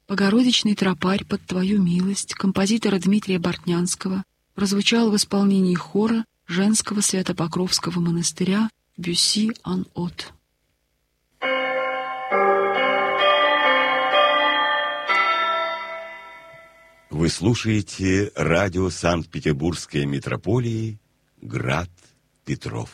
«Богородичный тропарь под твою милость» композитора Дмитрия Бортнянского прозвучал в исполнении хора женского Свято-Покровского монастыря Бюсси-ан-От. Вы слушаете радио Санкт-Петербургской митрополии «Град Петров».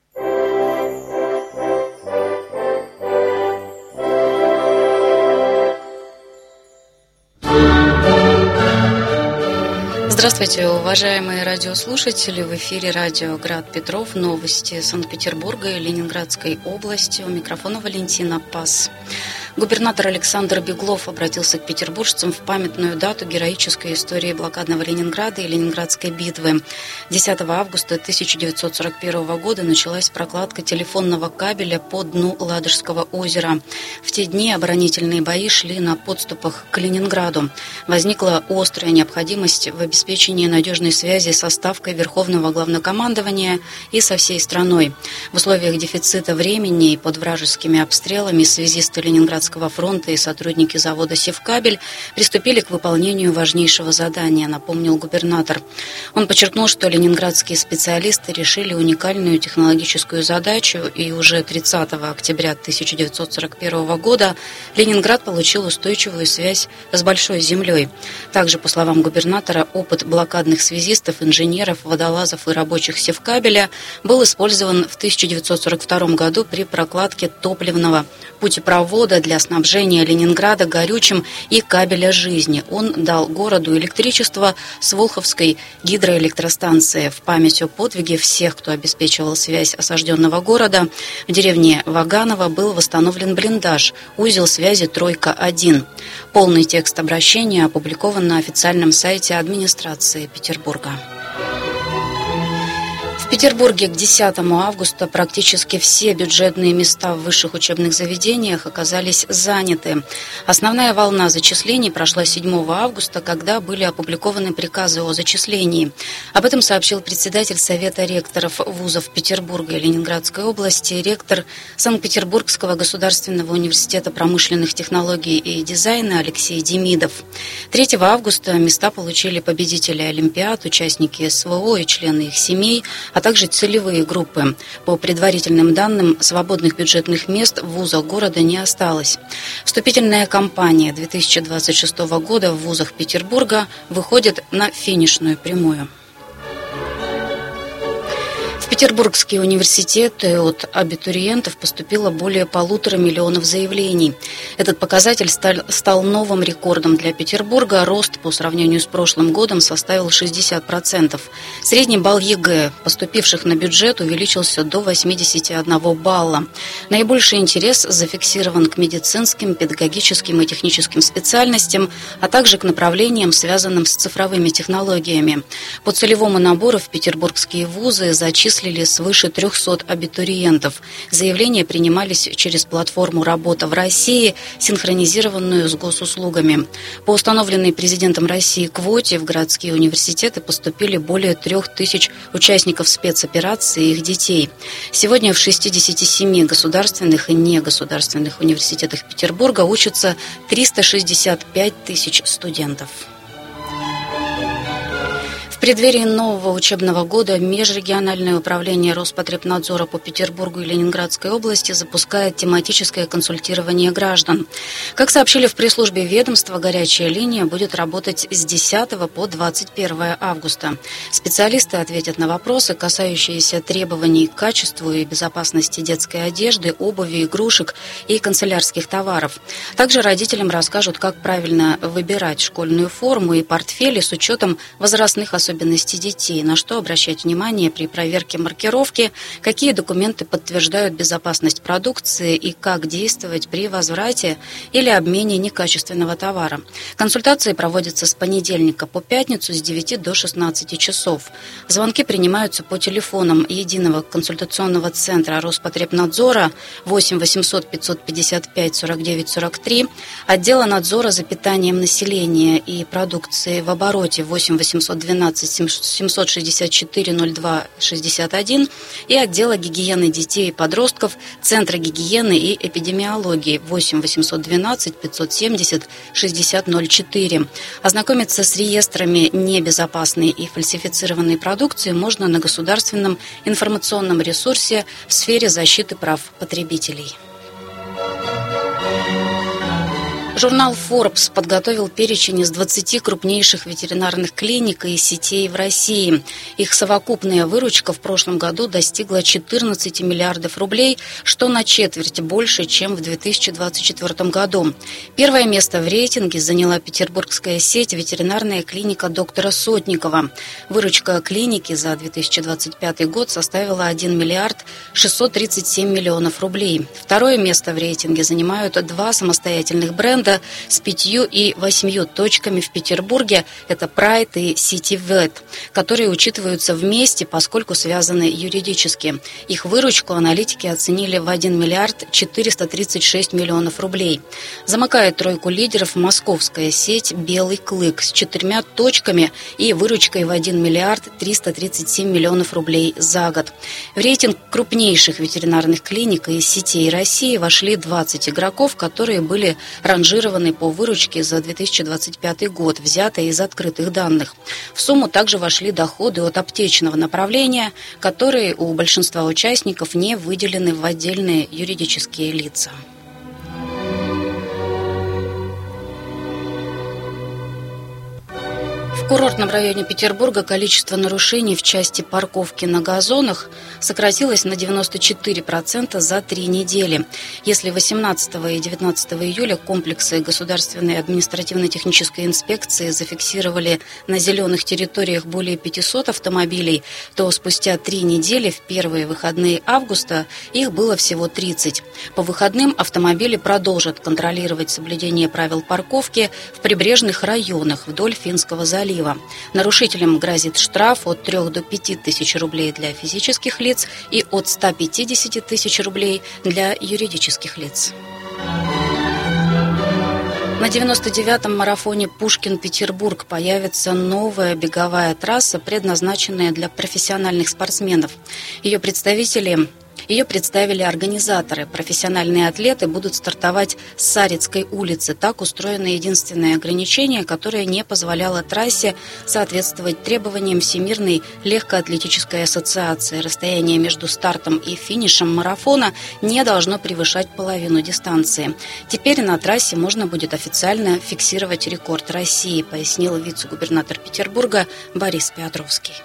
Здравствуйте, уважаемые радиослушатели! В эфире радио «Град Петров». Новости Санкт-Петербурга и Ленинградской области. У микрофона Валентина Пас. Губернатор Александр Беглов обратился к петербуржцам в памятную дату героической истории блокадного Ленинграда и Ленинградской битвы. 10 августа 1941 года началась прокладка телефонного кабеля по дну Ладожского озера. В те дни оборонительные бои шли на подступах к Ленинграду. Возникла острая необходимость в обеспечении надежной связи со ставкой Верховного Главнокомандования и со всей страной. В условиях дефицита времени и под вражескими обстрелами связисты Ленинградского фронта и сотрудники завода «Севкабель» приступили к выполнению важнейшего задания, напомнил губернатор. Он подчеркнул, что ленинградские специалисты решили уникальную технологическую задачу, и уже 30 октября 1941 года Ленинград получил устойчивую связь с Большой землей. Также, по словам губернатора, опыт блокадных связистов, инженеров, водолазов и рабочих «Севкабеля» был использован в 1942 году при прокладке топливного путепровода для снабжения Ленинграда горючим и кабеля жизни. Он дал городу электричество с Волховской гидроэлектростанции. В память о подвиге всех, кто обеспечивал связь осажденного города, в деревне Ваганово был восстановлен блиндаж, узел связи «Тройка-1». Полный текст обращения опубликован на официальном сайте администрации Петербурга. В Петербурге к 10 августа практически все бюджетные места в высших учебных заведениях оказались заняты. Основная волна зачислений прошла 7 августа, когда были опубликованы приказы о зачислении. Об этом сообщил председатель Совета ректоров вузов Петербурга и Ленинградской области, ректор Санкт-Петербургского государственного университета промышленных технологий и дизайна Алексей Демидов. 3 августа места получили победители Олимпиад, участники СВО и члены их семей, а также целевые группы. По предварительным данным, свободных бюджетных мест в вузах города не осталось. Вступительная кампания 2026 года в вузах Петербурга выходит на финишную прямую. В Петербургский университет от абитуриентов поступило более 1,5 миллиона заявлений. Этот показатель стал новым рекордом для Петербурга. Рост по сравнению с прошлым годом составил 60%. Средний балл ЕГЭ поступивших на бюджет увеличился до 81 балла. Наибольший интерес зафиксирован к медицинским, педагогическим и техническим специальностям, а также к направлениям, связанным с цифровыми технологиями. По целевому набору в петербургские вузы зачислили свыше 300 абитуриентов. Заявления принимались через платформу «Работа в России», синхронизированную с госуслугами. По установленной президентом России квоте в городские университеты поступили более 3000 участников спецоперации и их детей. Сегодня в 67 государственных и негосударственных университетах Петербурга учатся 365 тысяч студентов. В преддверии нового учебного года Межрегиональное управление Роспотребнадзора по Петербургу и Ленинградской области запускает тематическое консультирование граждан. Как сообщили в пресс-службе ведомства, горячая линия будет работать с 10 по 21 августа. Специалисты ответят на вопросы, касающиеся требований к качеству и безопасности детской одежды, обуви, игрушек и канцелярских товаров. Также родителям расскажут, как правильно выбирать школьную форму и портфели с учетом возрастных особенностей детей, на что обращать внимание при проверке маркировки, какие документы подтверждают безопасность продукции и как действовать при возврате или обмене некачественного товара. Консультации проводятся с понедельника по пятницу с 9 до 16 часов. Звонки принимаются по телефонам Единого консультационного центра Роспотребнадзора 8 800 555 49 43, отдела надзора за питанием населения и продукции в обороте 8 812 11 764 02 61 и отдела гигиены детей и подростков Центра гигиены и эпидемиологии 8 812 570 60 04. Ознакомиться с реестрами небезопасной и фальсифицированной продукции можно на государственном информационном ресурсе в сфере защиты прав потребителей. Журнал Forbes подготовил перечень из 20 крупнейших ветеринарных клиник и сетей в России. Их совокупная выручка в прошлом году достигла 14 миллиардов рублей, что на четверть больше, чем в 2024 году. Первое место в рейтинге заняла петербургская сеть ветеринарная клиника доктора Сотникова. Выручка клиники за 2025 год составила 1 миллиард 637 миллионов рублей. Второе место в рейтинге занимают два самостоятельных бренда с 5 и 8 точками в Петербурге. Это Pride и City Vet, которые учитываются вместе, поскольку связаны юридически. Их выручку аналитики оценили в 1 миллиард 436 миллионов рублей. Замыкает тройку лидеров московская сеть «Белый клык» с 4 точками и выручкой в 1 миллиард 337 миллионов рублей за год. В рейтинг крупнейших ветеринарных клиник и сетей России вошли 20 игроков, которые были ранжированы по выручке за 2025 год, взятые из открытых данных. В сумму также вошли доходы от аптечного направления, которые у большинства участников не выделены в отдельные юридические лица. В курортном районе Петербурга количество нарушений в части парковки на газонах сократилось на 94% за 3 недели. Если 18 и 19 июля комплексы Государственной административно-технической инспекции зафиксировали на зеленых территориях более 500 автомобилей, то спустя 3 недели в первые выходные августа их было всего 30. По выходным автомобили продолжат контролировать соблюдение правил парковки в прибрежных районах вдоль Финского залива. Нарушителям грозит штраф от 3 до 5 тысяч рублей для физических лиц и от 150 тысяч рублей для юридических лиц. На 99-м марафоне «Пушкин-Петербург» появится новая беговая трасса, предназначенная для профессиональных спортсменов. Ее представили организаторы. Профессиональные атлеты будут стартовать с Сарицкой улицы. Так устроено единственное ограничение, которое не позволяло трассе соответствовать требованиям Всемирной легкоатлетической ассоциации. Расстояние между стартом и финишем марафона не должно превышать половину дистанции. Теперь на трассе можно будет официально фиксировать рекорд России, пояснил вице-губернатор Петербурга Борис Петровский.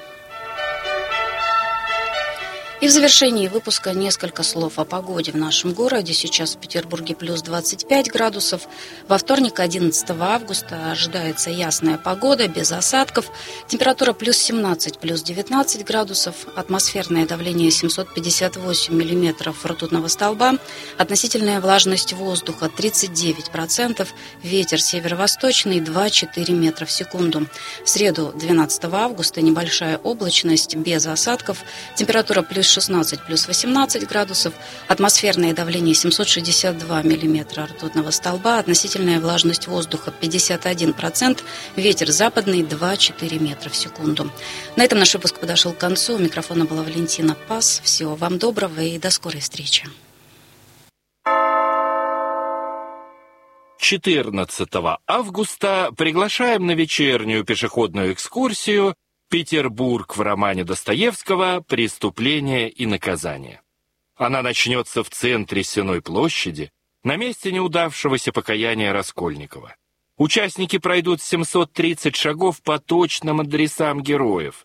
И в завершении выпуска несколько слов о погоде в нашем городе. Сейчас в Петербурге плюс 25 градусов. Во вторник, 11 августа, ожидается ясная погода, без осадков. Температура плюс 17, плюс 19 градусов. Атмосферное давление 758 миллиметров ртутного столба. Относительная влажность воздуха 39%. Ветер северо-восточный 2-4 метра в секунду. В среду, 12 августа, небольшая облачность, без осадков. Температура плюс 16, плюс 18 градусов, атмосферное давление 762 миллиметра ртутного столба, относительная влажность воздуха 51%, ветер западный 2-4 метра в секунду. На этом наш выпуск подошел к концу. У микрофона была Валентина Пас. Всего вам доброго и до скорой встречи. 14 августа приглашаем на вечернюю пешеходную экскурсию «Петербург» в романе Достоевского «Преступление и наказание». Она начнется в центре Сенной площади, на месте неудавшегося покаяния Раскольникова. Участники пройдут 730 шагов по точным адресам героев.